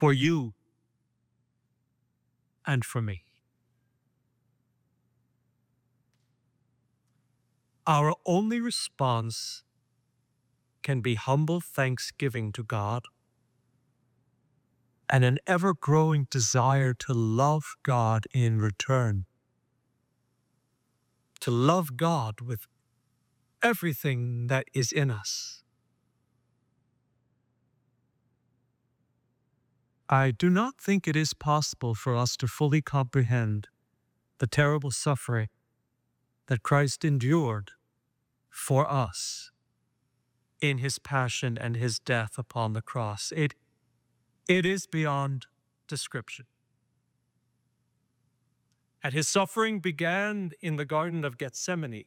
for you and for me. Our only response can be humble thanksgiving to God and an ever-growing desire to love God in return, to love God with everything that is in us. I do not think it is possible for us to fully comprehend the terrible suffering that Christ endured for us in his passion and his death upon the cross. It is beyond description. And his suffering began in the Garden of Gethsemane.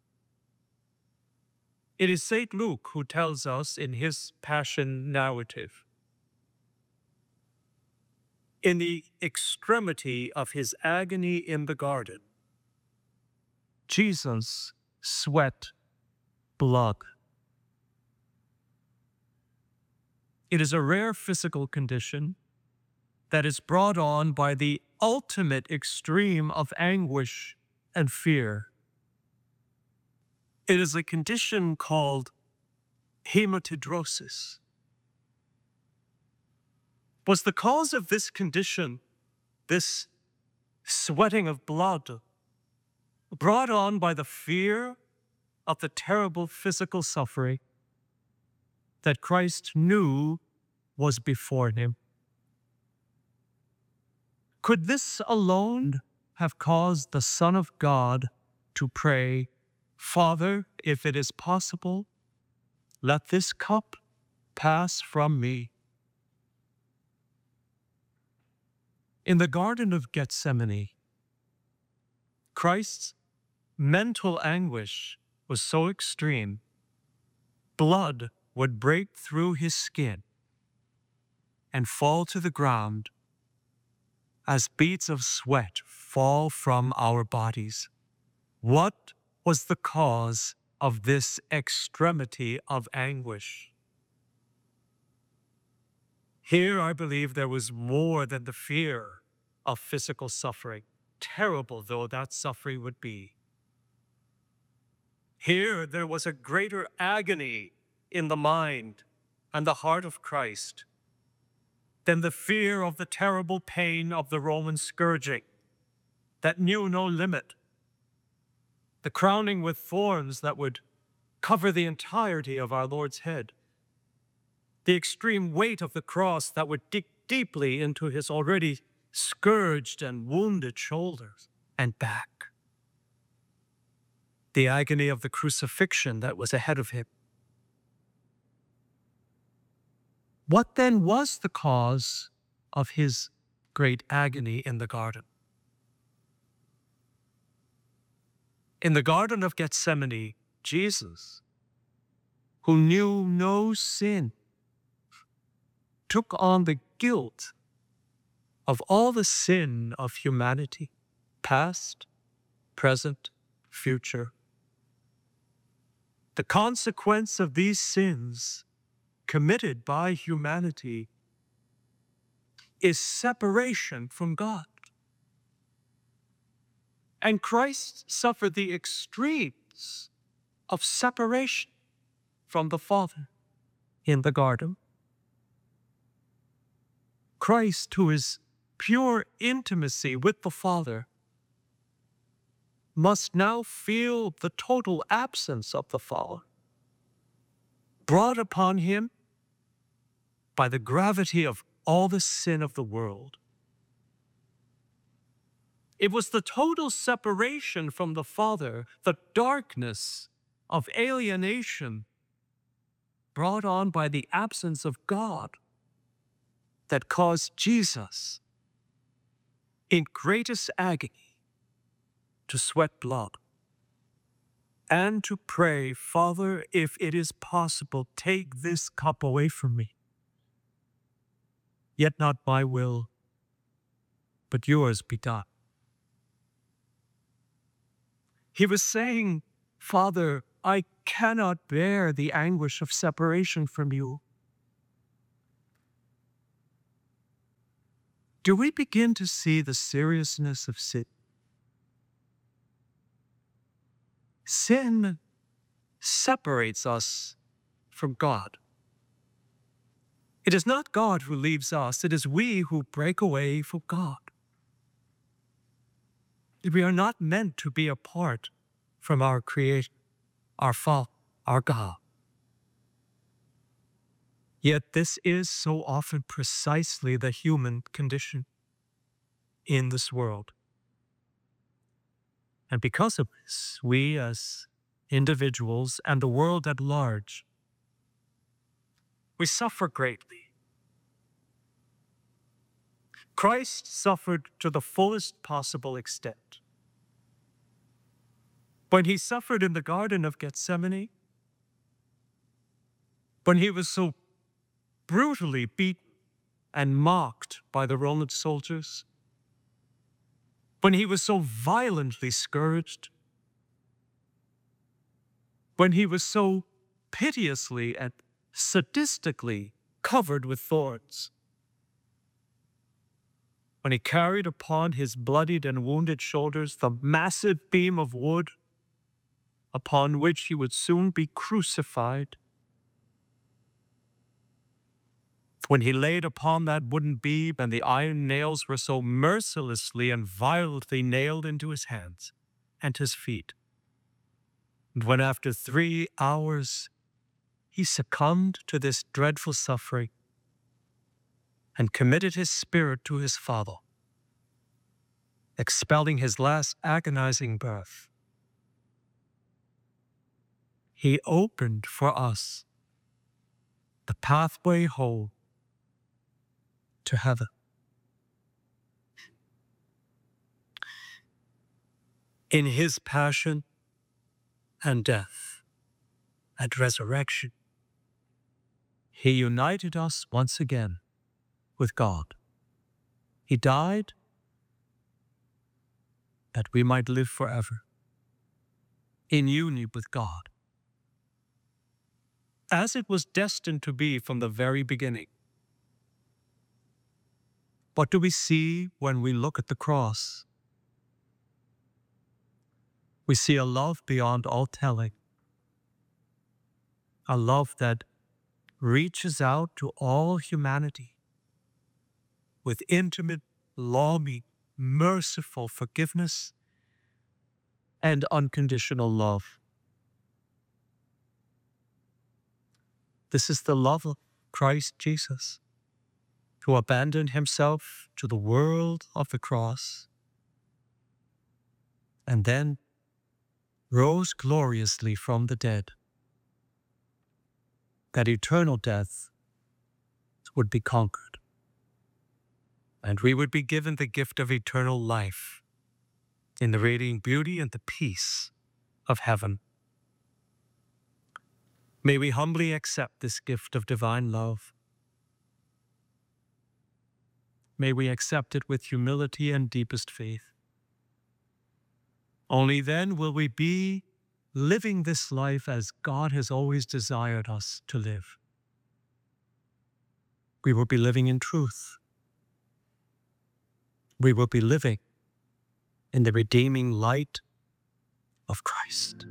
It is St. Luke who tells us in his passion narrative, in the extremity of his agony in the garden, Jesus sweat blood. It is a rare physical condition that is brought on by the ultimate extreme of anguish and fear. It is a condition called hematidrosis. Was the cause of this condition, this sweating of blood, brought on by the fear of the terrible physical suffering that Christ knew was before him? Could this alone have caused the Son of God to pray, "Father, if it is possible, let this cup pass from me"? In the Garden of Gethsemane, Christ's mental anguish was so extreme, blood would break through his skin and fall to the ground as beads of sweat fall from our bodies. What was the cause of this extremity of anguish? Here, I believe there was more than the fear of physical suffering, terrible though that suffering would be. Here, there was a greater agony in the mind and the heart of Christ than the fear of the terrible pain of the Roman scourging that knew no limit, the crowning with thorns that would cover the entirety of our Lord's head, the extreme weight of the cross that would dig deeply into his already scourged and wounded shoulders and back, the agony of the crucifixion that was ahead of him. What then was the cause of his great agony in the garden? In the Garden of Gethsemane, Jesus, who knew no sin, took on the guilt of all the sin of humanity, past, present, future. The consequence of these sins committed by humanity is separation from God. And Christ suffered the extremes of separation from the Father in the garden. Christ, who is pure intimacy with the Father, must now feel the total absence of the Father, brought upon him by the gravity of all the sin of the world. It was the total separation from the Father, the darkness of alienation brought on by the absence of God, that caused Jesus, in greatest agony, to sweat blood and to pray, "Father, if it is possible, take this cup away from me. Yet not my will, but yours be done." He was saying, "Father, I cannot bear the anguish of separation from you. do we begin to see the seriousness of sin? Sin separates us from God. It is not God who leaves us, it is we who break away from God. We are not meant to be apart from our Creator, our Father, our God. Yet this is so often precisely the human condition in this world. And because of this, we as individuals and the world at large, we suffer greatly. Christ suffered to the fullest possible extent. When he suffered in the Garden of Gethsemane, when he was so brutally beaten and mocked by the Roman soldiers, when he was so violently scourged, when he was so piteously and sadistically covered with thorns, when he carried upon his bloodied and wounded shoulders the massive beam of wood upon which he would soon be crucified, when he laid upon that wooden beam and the iron nails were so mercilessly and violently nailed into his hands and his feet, and when after 3 hours he succumbed to this dreadful suffering and committed his spirit to his Father, expelling his last agonizing breath, he opened for us the pathway home to heaven. In his passion and death and resurrection, he united us once again with God. He died that we might live forever in union with God, as it was destined to be from the very beginning. What do we see when we look at the cross? We see a love beyond all telling, a love that reaches out to all humanity with intimate, loving, merciful forgiveness and unconditional love. This is the love of Christ Jesus, who abandoned himself to the world of the cross and then rose gloriously from the dead, that eternal death would be conquered, and we would be given the gift of eternal life in the radiant beauty and the peace of heaven. May we humbly accept this gift of divine love. May we accept it with humility and deepest faith. Only then will we be living this life as God has always desired us to live. We will be living in truth. We will be living in the redeeming light of Christ.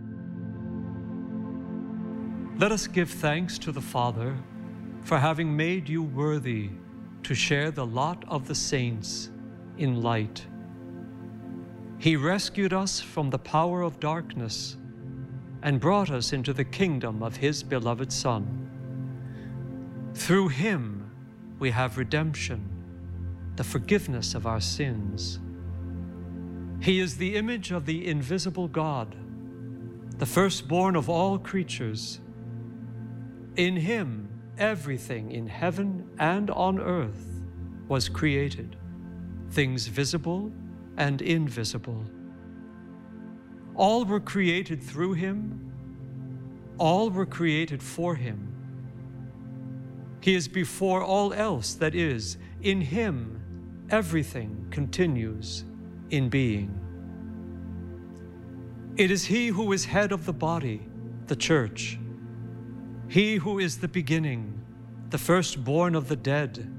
Let us give thanks to the Father for having made you worthy to share the lot of the saints in light. He rescued us from the power of darkness and brought us into the kingdom of his beloved Son. Through him we have redemption, the forgiveness of our sins. He is the image of the invisible God, the firstborn of all creatures. In him everything in heaven and on earth was created, things visible and invisible. All were created through him, all were created for him. He is before all else that is. In him everything continues in being. It is he who is head of the body, the church. He who is the beginning, the firstborn of the dead,